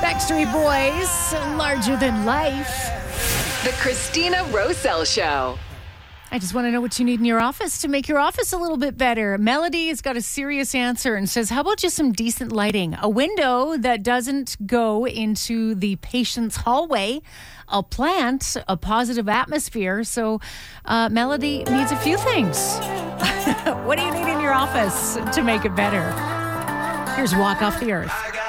Backstreet Boys, Larger Than Life. The Christina Roselle Show. I just want to know what you need in your office to make your office a little bit better. Melody has got a serious answer and says, how about just some decent lighting? A window that doesn't go into the patient's hallway, a plant, a positive atmosphere. So Melody needs a few things. What do you need in your office to make it better? Here's Walk Off the Earth.